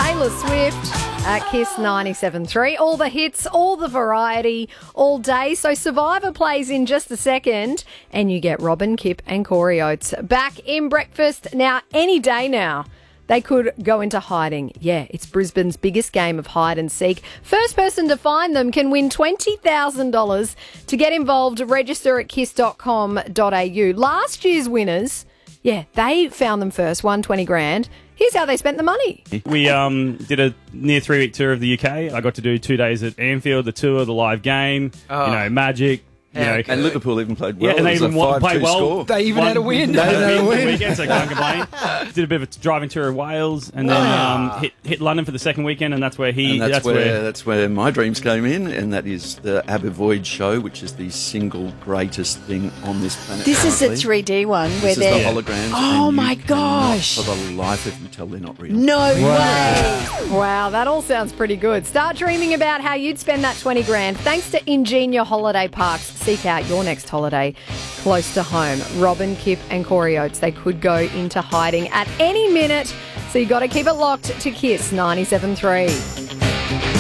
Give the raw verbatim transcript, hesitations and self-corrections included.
Taylor Swift at Kiss ninety-seven point three. All the hits, all the variety, all day. So Survivor plays in just a second and you get Robin, Kip and Corey Oates back in breakfast. Now, any day now, they could go into hiding. Yeah, it's Brisbane's biggest game of hide and seek. First person to find them can win twenty thousand dollars. To get involved, register at kiss dot com dot a u. Last year's winners, yeah, they found them first, won twenty grand. Here's how they spent the money. We um, did a near three-week tour of the U K. I got to do two days at Anfield, the tour, the live game, oh. you know, Magic. You know, and Liverpool even played well. Yeah, and they even won, played well. Score. They even Won, had a win. They had a a win. weekend, so I can't complain. Did a bit of a driving tour of Wales, and then Wow. um, hit, hit London for the second weekend, and that's where he. And that's, that's where, where that's where my dreams came in, and that is the Abbey Voyage show, which is the single greatest thing on this planet. This is the currently. three D one where This is the they're... holograms. Oh, and you my cannot gosh. For the life of you tell they're not real. No way. Wow, that all sounds pretty good. Start dreaming about how you'd spend that twenty grand. Thanks to Ingenia Holiday Parks. Seek out your next holiday close to home. Robin, Kip and Corey Oates, they could go into hiding at any minute. So you got to keep it locked to Kiss ninety-seven point three.